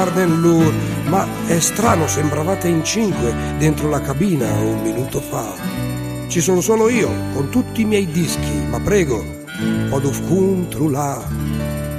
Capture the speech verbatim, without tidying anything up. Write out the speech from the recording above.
Lur, ma è strano, sembravate in cinque dentro la cabina un minuto fa. Ci sono solo io, con tutti i miei dischi, ma prego, odufcun trulà.